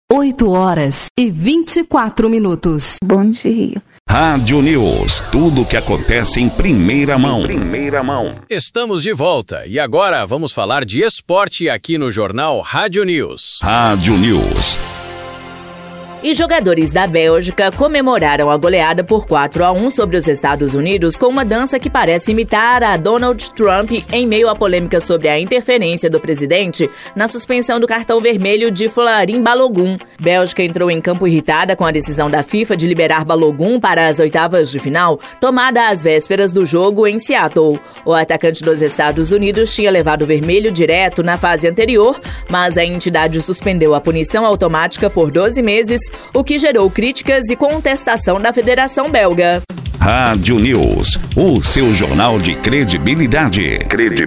8h24. Bom dia. Rádio News, tudo o que acontece em primeira mão. Estamos de volta e agora vamos falar de esporte aqui no jornal Rádio News. Rádio News. E jogadores da Bélgica comemoraram a goleada por 4-1 sobre os Estados Unidos com uma dança que parece imitar a Donald Trump em meio à polêmica sobre a interferência do presidente na suspensão do cartão vermelho de Folarin Balogun. Bélgica entrou em campo irritada com a decisão da FIFA de liberar Balogun para as oitavas de final, tomada às vésperas do jogo em Seattle. O atacante dos Estados Unidos tinha levado vermelho direto na fase anterior, mas a entidade suspendeu a punição automática por 12 meses, o que gerou críticas e contestação da Federação Belga. Rádio News, o seu jornal de credibilidade.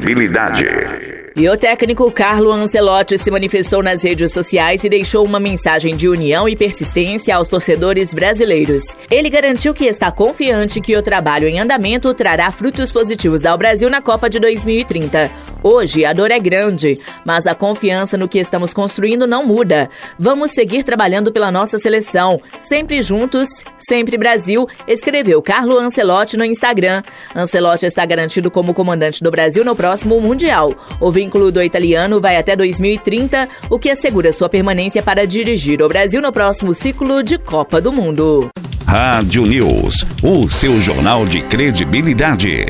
E o técnico Carlo Ancelotti se manifestou nas redes sociais e deixou uma mensagem de união e persistência aos torcedores brasileiros. Ele garantiu que está confiante que o trabalho em andamento trará frutos positivos ao Brasil na Copa de 2030. Hoje, a dor é grande, mas a confiança no que estamos construindo não muda. Vamos seguir trabalhando pela nossa seleção. Sempre juntos, sempre Brasil, escreveu Carlo Ancelotti no Instagram. Ancelotti está garantido como comandante do Brasil no próximo Mundial. O vínculo do italiano vai até 2030, o que assegura sua permanência para dirigir o Brasil no próximo ciclo de Copa do Mundo. Rádio News, o seu jornal de credibilidade.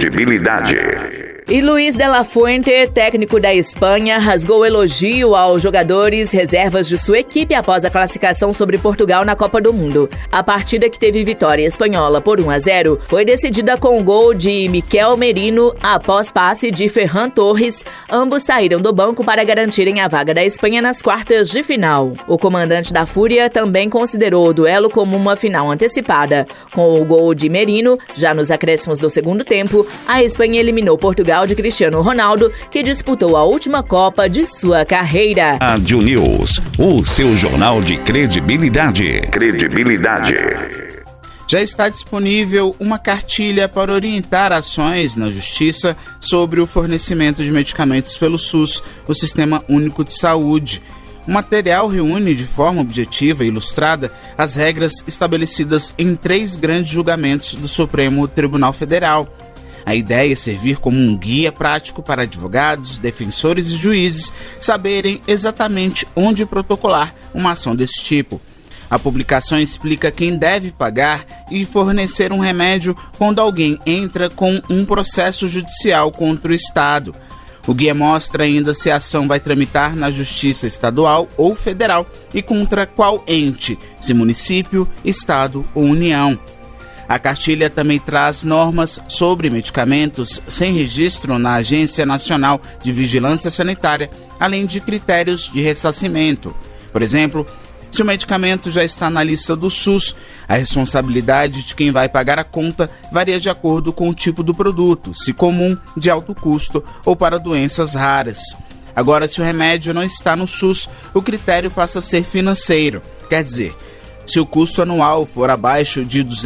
E Luis de la Fuente, técnico da Espanha, rasgou elogio aos jogadores reservas de sua equipe após a classificação sobre Portugal na Copa do Mundo. A partida, que teve vitória espanhola por 1-0, foi decidida com o gol de Miquel Merino após passe de Ferran Torres. Ambos saíram do banco para garantirem a vaga da Espanha nas quartas de final. O comandante da Fúria também considerou o duelo como uma final antecipada. Com o gol de Merino, já nos acréscimos do segundo tempo, a Espanha eliminou Portugal de Cristiano Ronaldo, que disputou a última Copa de sua carreira. Rádio News, o seu jornal de credibilidade. Já está disponível uma cartilha para orientar ações na Justiça sobre o fornecimento de medicamentos pelo SUS, o Sistema Único de Saúde. O material reúne de forma objetiva e ilustrada as regras estabelecidas em 3 grandes julgamentos do Supremo Tribunal Federal. A ideia é servir como um guia prático para advogados, defensores e juízes saberem exatamente onde protocolar uma ação desse tipo. A publicação explica quem deve pagar e fornecer um remédio quando alguém entra com um processo judicial contra o Estado. O guia mostra ainda se a ação vai tramitar na Justiça Estadual ou Federal e contra qual ente, se município, Estado ou União. A cartilha também traz normas sobre medicamentos sem registro na Agência Nacional de Vigilância Sanitária, além de critérios de ressarcimento. Por exemplo, se o medicamento já está na lista do SUS, a responsabilidade de quem vai pagar a conta varia de acordo com o tipo do produto, se comum, de alto custo ou para doenças raras. Agora, se o remédio não está no SUS, o critério passa a ser financeiro. Quer dizer, se o custo anual for abaixo de